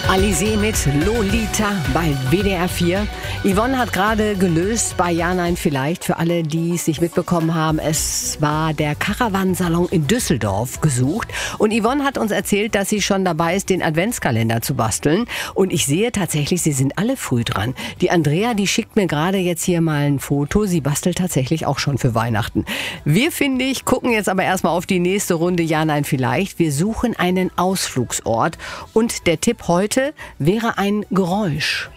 Alizée mit Lolita bei WDR 4. Yvonne hat gerade gelöst bei Ja, Nein, Vielleicht. Für alle, die es nicht mitbekommen haben, es war der Caravansalon in Düsseldorf gesucht. Und Yvonne hat uns erzählt, dass sie schon dabei ist, den Adventskalender zu basteln. Und ich sehe tatsächlich, sie sind alle früh dran. Die Andrea, die schickt mir gerade jetzt hier mal ein Foto. Sie bastelt tatsächlich auch schon für Weihnachten. Wir, finde ich, gucken jetzt aber erstmal auf die nächste Runde Ja, Nein, Vielleicht. Wir suchen einen Ausflugsort. Und der Tipp heute wäre ein Geräusch.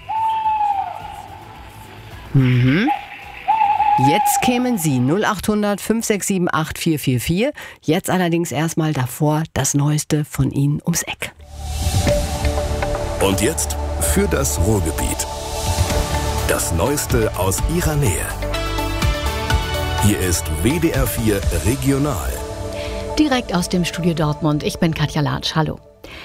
Jetzt kämen Sie 0800 567 8444. Jetzt allerdings erstmal davor das Neueste von Ihnen ums Eck. Und jetzt für das Ruhrgebiet. Das Neueste aus Ihrer Nähe. Hier ist WDR 4 Regional. Direkt aus dem Studio Dortmund. Ich bin Katja Latsch. Hallo.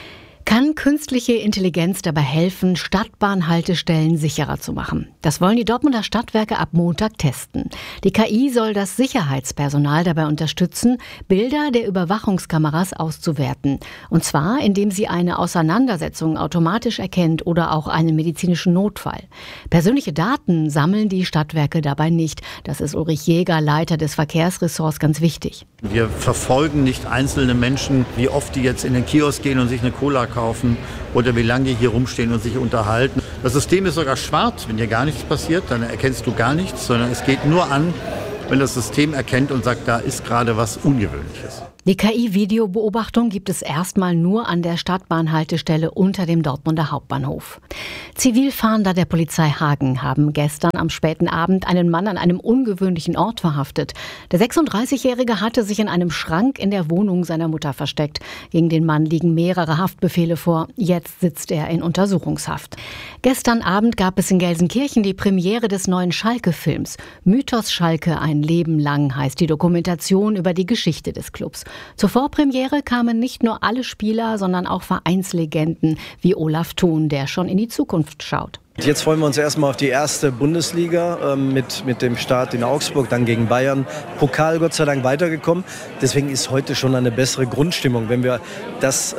Kann künstliche Intelligenz dabei helfen, Stadtbahnhaltestellen sicherer zu machen? Das wollen die Dortmunder Stadtwerke ab Montag testen. Die KI soll das Sicherheitspersonal dabei unterstützen, Bilder der Überwachungskameras auszuwerten. Und zwar, indem sie eine Auseinandersetzung automatisch erkennt oder auch einen medizinischen Notfall. Persönliche Daten sammeln die Stadtwerke dabei nicht. Das ist Ulrich Jäger, Leiter des Verkehrsressorts, ganz wichtig. Wir verfolgen nicht einzelne Menschen, wie oft die jetzt in den Kiosk gehen und sich eine Cola kaufen oder wie lange die hier rumstehen und sich unterhalten. Das System ist sogar schwarz. Wenn hier gar nichts passiert, dann erkennst du gar nichts, sondern es geht nur an, wenn das System erkennt und sagt, da ist gerade was Ungewöhnliches. Die KI-Videobeobachtung gibt es erstmal nur an der Stadtbahnhaltestelle unter dem Dortmunder Hauptbahnhof. Zivilfahnder der Polizei Hagen haben gestern am späten Abend einen Mann an einem ungewöhnlichen Ort verhaftet. Der 36-Jährige hatte sich in einem Schrank in der Wohnung seiner Mutter versteckt. Gegen den Mann liegen mehrere Haftbefehle vor. Jetzt sitzt er in Untersuchungshaft. Gestern Abend gab es in Gelsenkirchen die Premiere des neuen Schalke-Films. Mythos Schalke, ein Leben lang heißt die Dokumentation über die Geschichte des Clubs. Zur Vorpremiere kamen nicht nur alle Spieler, sondern auch Vereinslegenden wie Olaf Thon, der schon in die Zukunft schaut. Jetzt freuen wir uns erstmal auf die erste Bundesliga mit dem Start in Augsburg, dann gegen Bayern. Pokal Gott sei Dank weitergekommen. Deswegen ist heute schon eine bessere Grundstimmung. Wenn wir das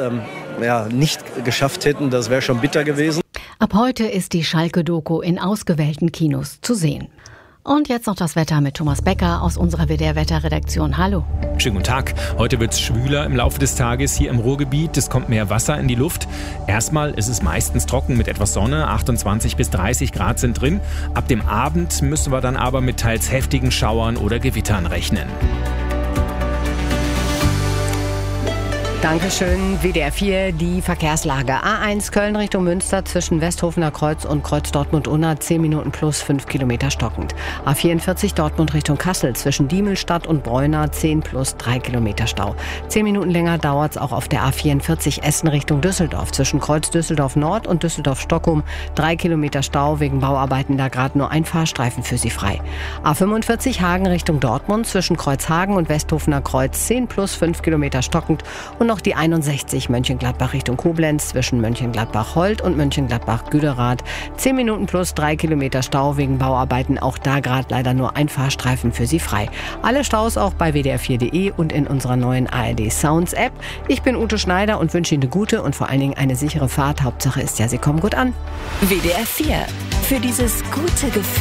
nicht geschafft hätten, das wäre schon bitter gewesen. Ab heute ist die Schalke-Doku in ausgewählten Kinos zu sehen. Und jetzt noch das Wetter mit Thomas Becker aus unserer WDR-Wetterredaktion. Hallo. Schönen guten Tag. Heute wird es schwüler im Laufe des Tages hier im Ruhrgebiet. Es kommt mehr Wasser in die Luft. Erstmal ist es meistens trocken mit etwas Sonne. 28 bis 30 Grad sind drin. Ab dem Abend müssen wir dann aber mit teils heftigen Schauern oder Gewittern rechnen. Dankeschön, WDR 4, die Verkehrslage. A1 Köln Richtung Münster zwischen Westhofener Kreuz und Kreuz Dortmund-Unna 10 Minuten plus 5 Kilometer stockend. A44 Dortmund Richtung Kassel zwischen Diemelstadt und Bräuna 10 plus 3 Kilometer Stau. 10 Minuten länger dauert es auch auf der A44 Essen Richtung Düsseldorf zwischen Kreuz Düsseldorf Nord und Düsseldorf-Stockholm 3 Kilometer Stau. Wegen Bauarbeiten da gerade nur ein Fahrstreifen für Sie frei. A45 Hagen Richtung Dortmund zwischen Kreuzhagen und Westhofener Kreuz 10 plus 5 Kilometer stockend. Und noch die 61 Mönchengladbach Richtung Koblenz zwischen Mönchengladbach-Holt und Mönchengladbach-Güderath. 10 Minuten plus 3 Kilometer Stau wegen Bauarbeiten. Auch da gerade leider nur ein Fahrstreifen für Sie frei. Alle Staus auch bei wdr4.de und in unserer neuen ARD Sounds App. Ich bin Ute Schneider und wünsche Ihnen eine gute und vor allen Dingen eine sichere Fahrt. Hauptsache ist ja, Sie kommen gut an. WDR 4. Für dieses gute Gefühl.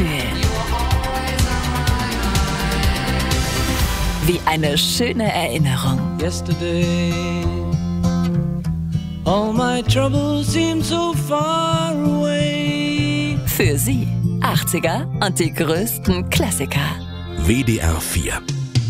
Wie eine schöne Erinnerung. Yesterday, all my troubles seem so far away. Für Sie 80er und die größten Klassiker. WDR 4